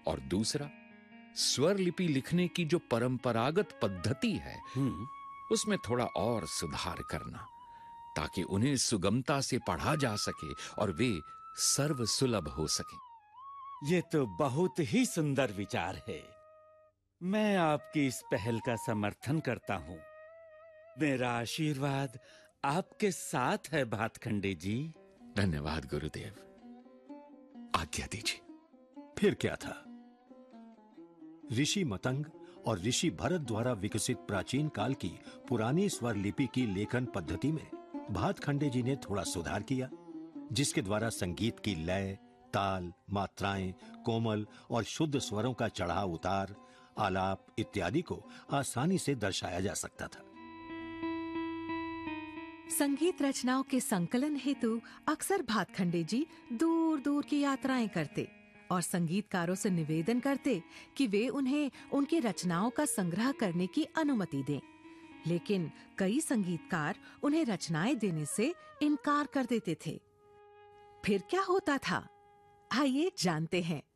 और दूसरा, स्वर लिपि लिखने की जो परंपरागत पद्धति है उसमें थोड़ा और सुधार करना, ताकि उन्हें सुगमता से पढ़ा जा सके और वे सर्व सुलभ हो सके। ये तो बहुत ही सुंदर विचार है। मैं आपकी इस पहल का समर्थन करता हूँ। मेरा आशीर्वाद आपके साथ है भातखंडे जी। धन्यवाद गुरुदेव, आज्ञा दीजिए। फिर क्या था? ऋषि मतंग और ऋषि भरत द्वारा विकसित प्राचीन काल की पुरानी स्वर लिपि की लेखन पद्धति में भातखंडे जी ने थोड़ा सुधार किया, जिसके द्वारा संगीत की लय, ताल, मात्राएं, कोमल और शुद्ध स्वरों का चढ़ाव उतार, आलाप इत्यादि को आसानी से दर्शाया जा सकता था। संगीत रचनाओं के संकलन हेतु अक्सर भातखंडे जी दूर दूर की यात्राएं करते और संगीतकारों से निवेदन करते कि वे उन्हें उनकी रचनाओं का संग्रह करने की अनुमति दें। लेकिन कई संगीतकार उन्हें रचनाएं देने से इनकार कर देते थे। फिर क्या होता था, आइए जानते हैं।